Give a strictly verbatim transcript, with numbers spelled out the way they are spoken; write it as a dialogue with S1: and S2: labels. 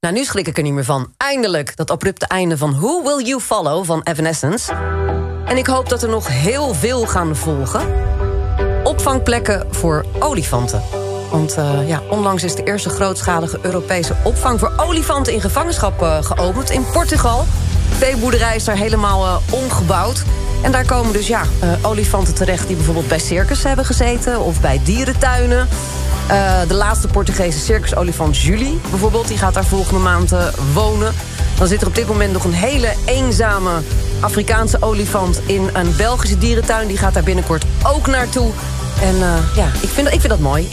S1: Nou, nu schrik ik er niet meer van. Eindelijk, dat abrupte einde van Who Will You Follow van Evanescence. En ik hoop dat er nog heel veel gaan volgen. Opvangplekken voor olifanten. Want uh, ja, onlangs is de eerste grootschalige Europese opvang voor olifanten in gevangenschap uh, geopend in Portugal. De veeboerderij is daar helemaal uh, omgebouwd. En daar komen dus ja, uh, olifanten terecht die bijvoorbeeld bij circus hebben gezeten of bij dierentuinen. Uh, de laatste Portugese circusolifant Julie bijvoorbeeld, die gaat daar volgende maand uh, wonen. Dan zit er op dit moment nog een hele eenzame Afrikaanse olifant in een Belgische dierentuin. Die gaat daar binnenkort ook naartoe. En uh, ja, ik vind, ik vind dat mooi.